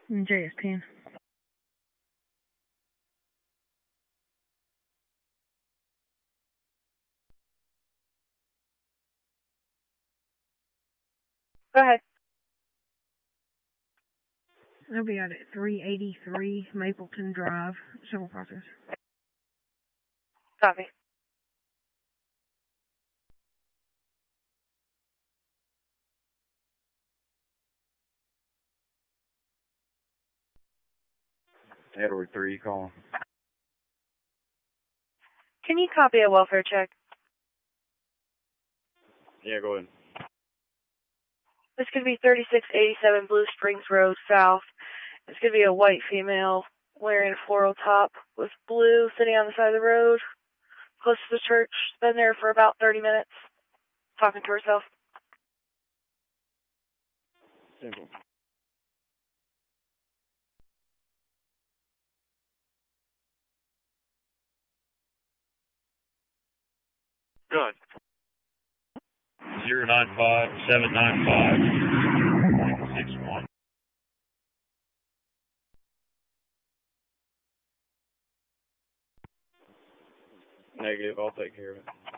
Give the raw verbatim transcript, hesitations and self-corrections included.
J S ten. Go ahead. I'll be out at three eighty-three Mapleton Drive, civil process. Copy. Edward three, calling. Can you copy a welfare check? Yeah, go ahead. This could be thirty-six eighty-seven Blue Springs Road South. It's going to be a white female wearing a floral top with blue sitting on the side of the road close to the church. Been there for about thirty minutes talking to herself. Simple. Good. Zero nine five seven nine five six one. Negative, I'll take care of it.